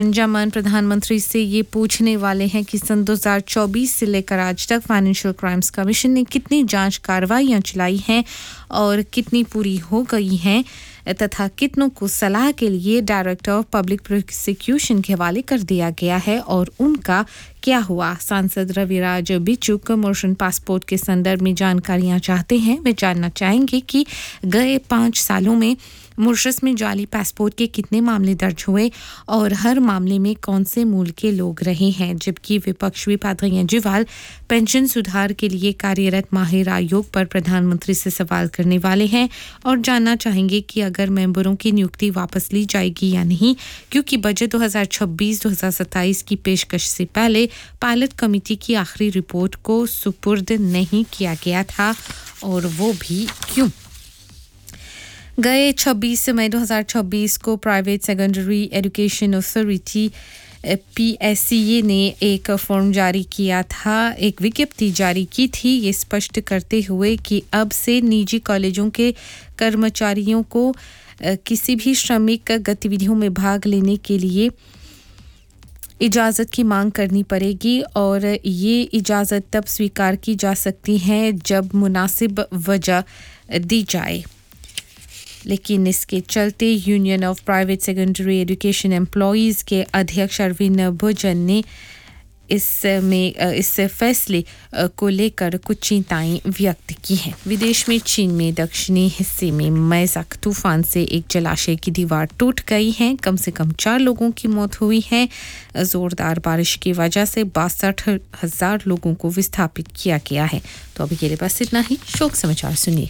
अंजुमन प्रधानमंत्री से ये पूछने वाले हैं कि सन 2024 से लेकर आज तक फाइनेंशियल क्राइम्स कमीशन ने कितनी जांच कार्रवाइयां चलाई हैं और कितनी पूरी हो गई हैं तथा कितनों को सलाह के लिए डायरेक्टर ऑफ पब्लिक प्रोसिक्यूशन के हवाले कर दिया गया है और उनका क्या हुआ। सांसद रविराज बिचुक मॉरिशन पासपोर्ट के संदर्भ में जानकारियां चाहते हैं। वे जानना चाहेंगे कि गए 5 सालों में मॉरिशस में जाली पासपोर्ट के कितने मामले दर्ज हुए और हर मामले में कौन से मूल के लोग रहे हैं। जबकि विपक्षी पादरियां जिवाल पेंशन सुधार के लिए कार्यरत माहिर आयोग पर प्रधानमंत्री से सवाल करने वाले हैं और जानना चाहेंगे कि अगर मेंबरों की नियुक्ति वापस ली जाएगी या नहीं, क्योंकि बजट 2026-2027 की पेशकश से पहले पायलट कमेटी की आखिरी रिपोर्ट को सुपुर्द नहीं किया गया था और वो भी क्यों। गए 26 मई 2026 को private secondary education authority PSCA ने एक फॉर्म जारी किया था, एक विज्ञप्ति जारी की थी, ये स्पष्ट करते हुए कि अब से निजी कॉलेजों के कर्मचारियों को किसी भी श्रमिक गतिविधियों में भाग लेने के लिए इजाज़त की मांग करनी पड़ेगी और ये इजाज़त तब स्वीकार की जा सकती है जब मुनासिब वजह दी जाए। लेकिन इसके चलते union of private secondary education employees के अध्यक्ष अरविंद भुजन ने इस फैसले को लेकर कुछ चिंताएं व्यक्त की हैं। विदेश में चीन में दक्षिणी हिस्से में मैज़क तूफान से एक जलाशय की दीवार टूट गई है। कम से कम 4 लोगों की मौत हुई है। जोरदार बारिश की वजह से 62,000 लोगों को विस्थापित किया गया है। तो अभी के लिए बस इतना ही। शोक समाचार सुनिए।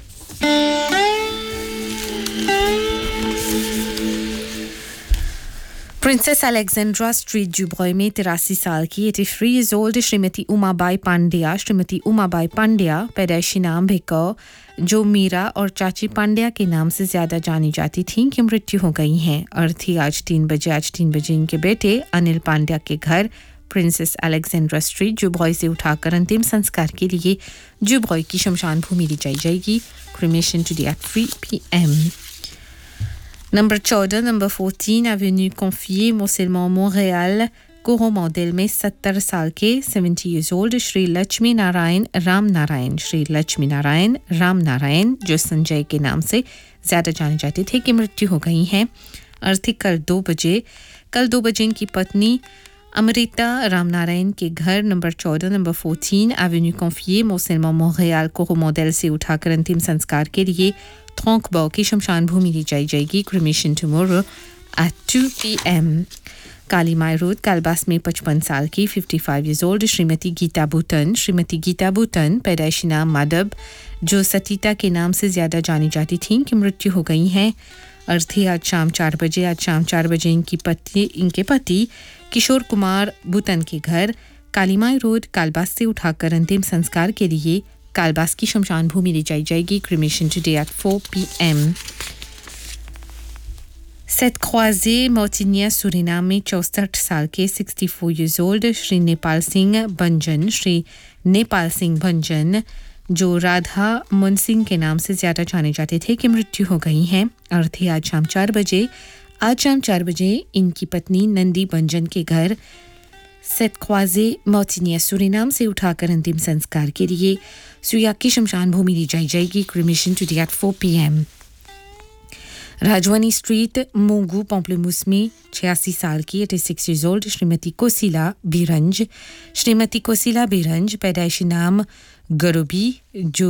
प्रिंसेस अलेक्जेंड्रा स्ट्रीट जुब्रॉय में 83 साल की 83 years old श्रीमती उमाबाई पांड्या पैदाइशी नाम भिको जो मीरा और चाची पांड्या के नाम से ज़्यादा जानी जाती थीं की मृत्यु हो गई हैं। अर्थी आज 3 बजे इनके बेटे अनिल पांड्या के घर प्रिंसेस अलेक्जेंड्रा स्ट्रीट जुब्रॉय से उठाकर अंतिम संस्कार के लिए जुब्रॉय की शमशान भूमि ले जाई जाएगी। Cremation today at 3 PM। Number 14 number 14 Avenue कॉन्फिए मोसेलमॉ मोntréal कोरोमॉडल में 70 साल के 70 years old श्री लक्ष्मी नारायण राम नारायण जो संजय के नाम से ज़्यादा जाने जाते थे की मृत्यु हो गई है। अर्थी कल 2 बजे इनकी पत्नी अमृता रामनारायण के घर नंबर 14 नंबर 14 एवेन्यू कॉन्फिए मोसेलमॉ मोntréal कोरोमॉडल से उठाकर अंतिम संस्कार के लिए थोंकबॉ की शमशान भूमि ली जाएगी। Cremation tomorrow at 2 PM। Kali Mai road कालबास में 55 साल की 55 years old श्रीमती गीता बूटन पैदाइशी नाम माधव जो सतीता के नाम से ज़्यादा जानी जाती थीं की मृत्यु हो गई है। अर्थी आज शाम 4 बजे इनके पति किशोर कुमार बूटन के घर कालीमाई रोड कालबास से उठाकर अंतिम संस्कार के लिए कालबास की शमशान भूमि ले जाई जाएगी। Cremation today at 4 PM। Set ख्वाजे मोटिनिया Suriname में 64 साल के 64 years old श्री नेपाल सिंह भंजन जो राधा मुनसिंह के नाम से ज़्यादा जाने जाते थे की मृत्यु हो गई है। अर्थी आज शाम 4 बजे इनकी पत्नी नंदी भंजन के घर सेट ख्वाजे मोटिनिया सुरीनाम से उठाकर अंतिम संस्कार के लिए सुयाक की शमशान भूमि ली जाएगी। Cremation today at 4 PM। Rajwani street मोंगू Pamplemousses में 86 साल की 86 years old श्रीमती कोसिला बिरंज पैदाइशी नाम गरोबी जो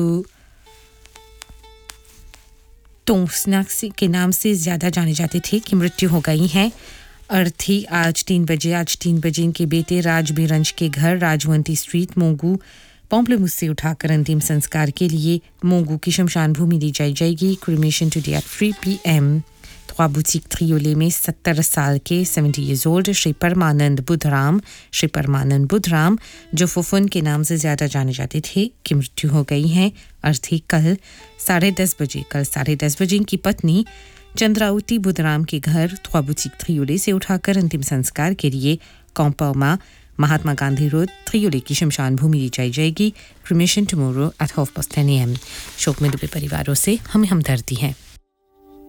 टोंसनाक के नाम से ज़्यादा जाने जाते थे की मृत्यु हो गई है। अर्थी आज 3 बजे इनके बेटे राज बिरंज के घर राजवंती स्ट्रीट मोंगू पॉम्पलेमूस से उठाकर अंतिम संस्कार के लिए मोंगू की शमशान भूमि ली जाएगी। Cremation today at 3 PM। 3 boutique त्रियोले में 70 साल के 70 years old श्री परमानंद बुधराम जो फुफुन के नाम से ज़्यादा जाने जाते थे की मृत्यु हो गई है। अर्थी कल 10:30 बजे इनकी पत्नी चंद्रावती बुधराम के घर 3 बुटीक त्रियोले से उठाकर अंतिम संस्कार के लिए कॉम्पाउमा महात्मा गांधी रोड त्रियोले की शमशान भूमि ली जाएगी। Cremation tomorrow at 10:30 AM। शोक में डूबे परिवारों से हमें हमदर्दी है।